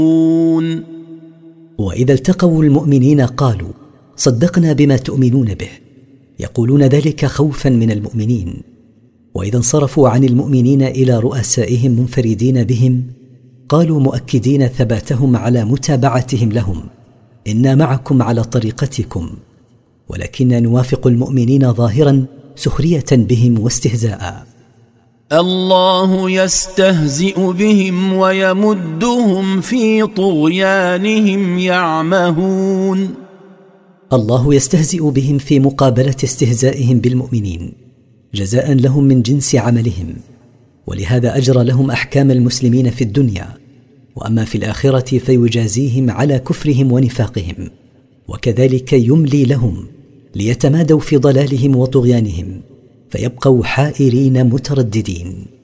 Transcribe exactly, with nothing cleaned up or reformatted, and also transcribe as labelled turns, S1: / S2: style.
S1: وإذا التقوا المؤمنين قالوا صدقنا بما تؤمنون به، يقولون ذلك خوفا من المؤمنين. وإذا انصرفوا عن المؤمنين إلى رؤسائهم منفردين بهم قالوا مؤكدين ثباتهم على متابعتهم لهم إنا معكم على طريقتكم، ولكن نوافق المؤمنين ظاهرا سخرية بهم واستهزاء.
S2: الله يستهزئ بهم ويمدهم في طغيانهم يعمهون.
S1: الله يستهزئ بهم في مقابلة استهزائهم بالمؤمنين جزاء لهم من جنس عملهم، ولهذا أجرى لهم أحكام المسلمين في الدنيا، وأما في الآخرة فيجازيهم على كفرهم ونفاقهم، وكذلك يملي لهم ليتمادوا في ضلالهم وطغيانهم فيبقوا حائرين مترددين.